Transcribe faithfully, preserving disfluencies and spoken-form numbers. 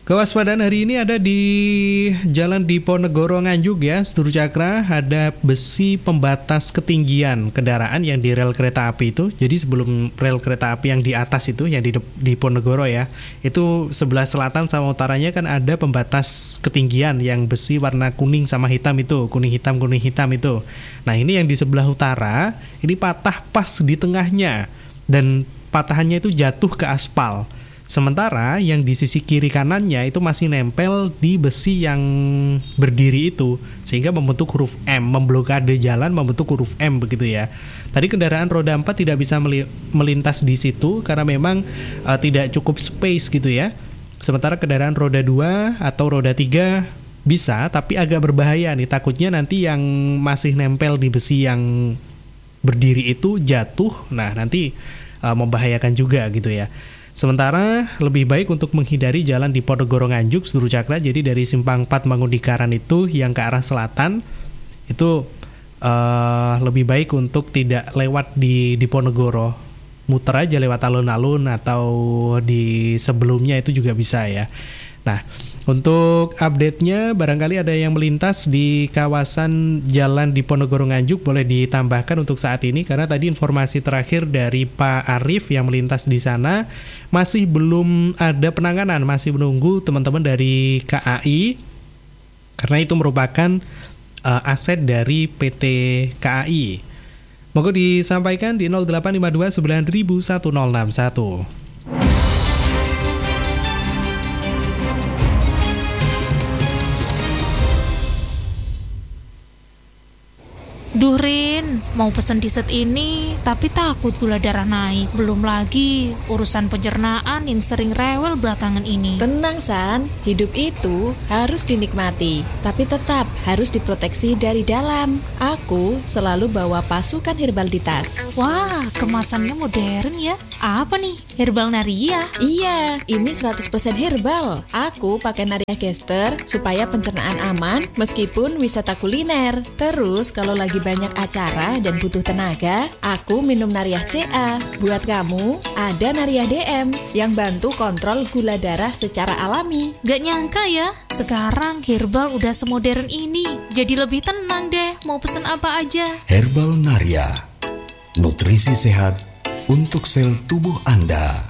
Kewaspadaan hari ini ada di Jalan Diponegoro Nganjuk ya, Setur Cakra. Ada besi pembatas ketinggian kendaraan yang di rel kereta api itu. Jadi sebelum rel kereta api yang di atas itu, yang di Diponegoro ya, itu sebelah selatan sama utaranya kan ada pembatas ketinggian yang besi warna kuning sama hitam itu, kuning hitam kuning hitam itu. Nah ini yang di sebelah utara ini patah pas di tengahnya dan patahannya itu jatuh ke aspal. Sementara yang di sisi kiri kanannya itu masih nempel di besi yang berdiri itu, sehingga membentuk huruf M, memblokade jalan membentuk huruf M begitu ya. Tadi kendaraan roda empat tidak bisa melintas di situ karena memang uh, tidak cukup space gitu ya. Sementara kendaraan roda dua atau roda tiga bisa, tapi agak berbahaya nih, takutnya nanti yang masih nempel di besi yang berdiri itu jatuh, nah nanti uh, membahayakan juga gitu ya. Sementara lebih baik untuk menghindari jalan Diponegoro Nganjuk, Setur Cakra. Jadi dari Simpang empat Mangundikaran itu yang ke arah selatan itu uh, lebih baik untuk tidak lewat di Diponegoro, muter aja lewat alun-alun atau di sebelumnya itu juga bisa ya. Nah, untuk update-nya barangkali ada yang melintas di kawasan Jalan Diponegoro Nganjuk boleh ditambahkan untuk saat ini, karena tadi informasi terakhir dari Pak Arif yang melintas di sana masih belum ada penanganan, masih menunggu teman-teman dari K A I karena itu merupakan uh, aset dari P T K A I. Moga disampaikan di nol delapan lima dua sembilan satu nol enam satu. Duh Rin, mau pesen dessert ini tapi takut gula darah naik. Belum lagi urusan pencernaan yang sering rewel belakangan ini. Tenang San, hidup itu harus dinikmati, tapi tetap harus diproteksi dari dalam. Aku selalu bawa pasukan herbal di tas. Wah, kemasannya modern ya. Apa nih? Herbal Naria? Iya, ini seratus persen herbal. Aku pakai Naria Gester supaya pencernaan aman meskipun wisata kuliner. Terus kalau lagi banyak acara dan butuh tenaga, aku minum Nariah C A. Buat kamu, ada Nariah D M yang bantu kontrol gula darah secara alami. Gak nyangka ya, sekarang herbal udah semodern ini. Jadi lebih tenang deh, mau pesen apa aja. Herbal Naria, nutrisi sehat untuk sel tubuh Anda.